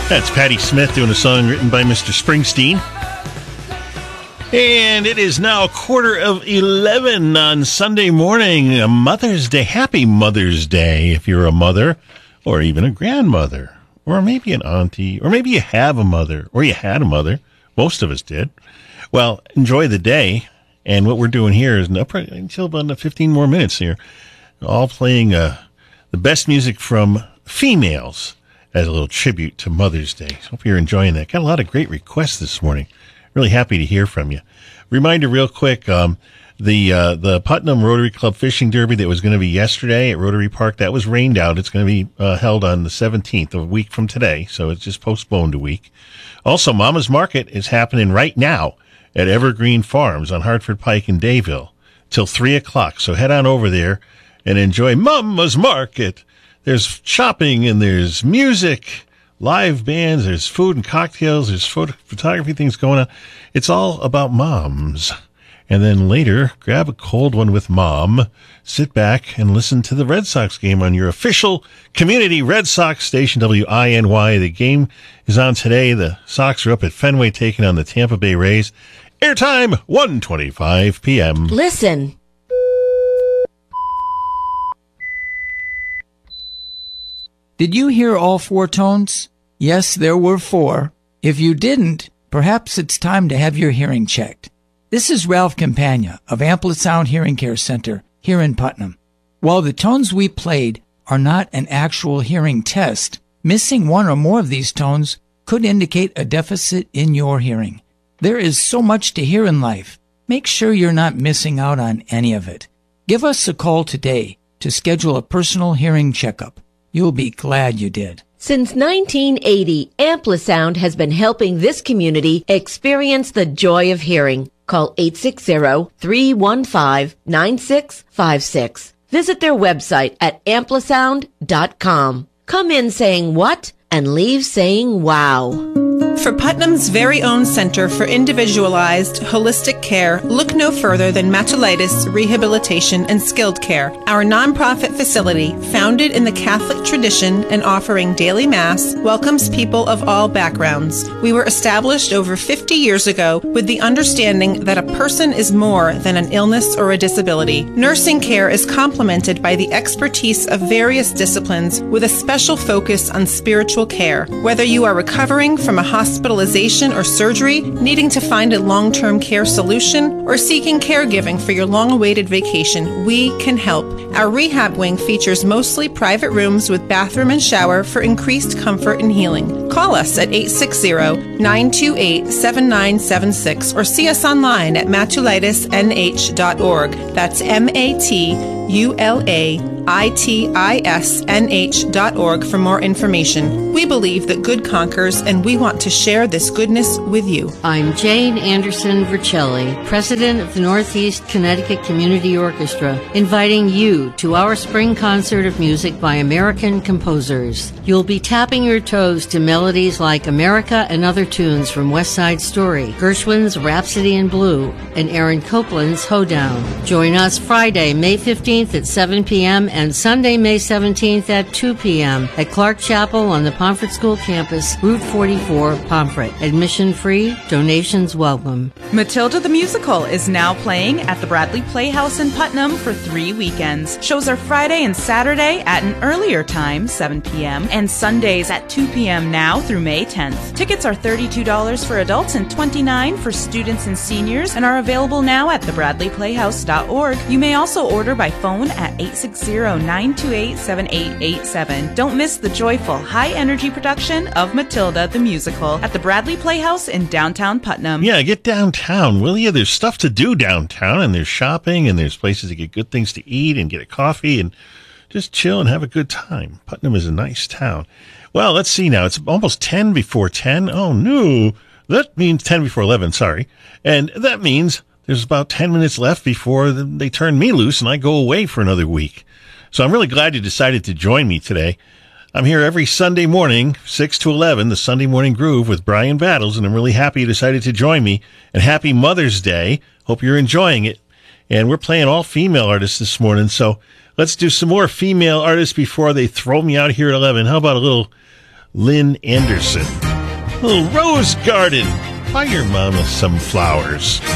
That's Patti Smith doing a song written by Mr. Springsteen. And it is now 11:15 on Sunday morning, Mother's Day. Happy Mother's Day if you're a mother or even a grandmother or maybe an auntie or maybe you have a mother or you had a mother. Most of us did. Well, enjoy the day. And what we're doing here is until about 15 more minutes here, all playing the best music from females as a little tribute to Mother's Day. So hope you're enjoying that. Got a lot of great requests this morning. Really happy to hear from you. Reminder real quick, the Putnam Rotary Club Fishing Derby that was going to be yesterday at Rotary Park, that was rained out. It's going to be held on the 17th, a week from today, so it's just postponed a week. Also, Mama's Market is happening right now at Evergreen Farms on Hartford Pike in Dayville till 3 o'clock. So head on over there and enjoy Mama's Market. There's shopping and there's music, live bands, there's food and cocktails, there's photography things going on. It's all about moms. And then later, grab a cold one with Mom, sit back and listen to the Red Sox game on your official community Red Sox station, WINY. The game is on today. The Sox are up at Fenway taking on the Tampa Bay Rays. Airtime, 1:25 p.m. Listen. Did you hear all four tones? Yes, there were four. If you didn't, perhaps it's time to have your hearing checked. This is Ralph Campagna of Amplisound Hearing Care Center here in Putnam. While the tones we played are not an actual hearing test, missing one or more of these tones could indicate a deficit in your hearing. There is so much to hear in life. Make sure you're not missing out on any of it. Give us a call today to schedule a personal hearing checkup. You'll be glad you did. Since 1980, Amplisound has been helping this community experience the joy of hearing. Call 860-315-9656. Visit their website at amplisound.com. Come in saying what and leave saying wow. For Putnam's very own Center for Individualized Holistic Care, look no further than Matulitis Rehabilitation and Skilled Care, our nonprofit facility founded in the Catholic tradition and offering daily Mass, welcomes people of all backgrounds. We were established over 50 years ago with the understanding that a person is more than an illness or a disability. Nursing care is complemented by the expertise of various disciplines with a special focus on spiritual care. Whether you are recovering from a hospitalization or surgery, needing to find a long-term care solution, or seeking caregiving for your long-awaited vacation, we can help. Our rehab wing features mostly private rooms with bathroom and shower for increased comfort and healing. Call us at 860-928-7976 or see us online at matulitisnh.org. That's MATULAITISNH.org for more information. We believe that good conquers, and we want to share this goodness with you. I'm Jane Anderson Vercelli, President of the Northeast Connecticut Community Orchestra, inviting you to our spring concert of music by American composers. You'll be tapping your toes to melodies like America and Other Tunes from West Side Story, Gershwin's Rhapsody in Blue, and Aaron Copland's Hoedown. Join us Friday, May 15th at 7 p.m. and Sunday, May 17th at 2 p.m. at Clark Chapel on the Pomfret School campus, Route 44, Pomfret. Admission free, donations welcome. Matilda the Musical is now playing at the Bradley Playhouse in Putnam for 3 weekends. Shows are Friday and Saturday at an earlier time, 7 p.m., and Sundays at 2 p.m. now through May 10th. Tickets are $32 for adults and $29 for students and seniors and are available now at thebradleyplayhouse.org. You may also order by phone at 860-928-7887. Don't miss the joyful, high-energy production of Matilda the Musical at the Bradley Playhouse in downtown Putnam. Yeah, get downtown, will you? There's stuff to do downtown, and there's shopping, and there's places to get good things to eat and get a coffee and just chill and have a good time. Putnam is a nice town. Well, let's see now. It's almost 10 before 10. Oh, no. That means 10 before 11, sorry. And that means there's about 10 minutes left before they turn me loose and I go away for another week. So I'm really glad you decided to join me today. I'm here every Sunday morning, 6 to 11, the Sunday Morning Groove with Brian Battles, and I'm really happy you decided to join me. And happy Mother's Day. Hope you're enjoying it. And we're playing all female artists this morning, so let's do some more female artists before they throw me out here at 11. How about a little Lynn Anderson. Little Rose Garden. Buy your mama some flowers.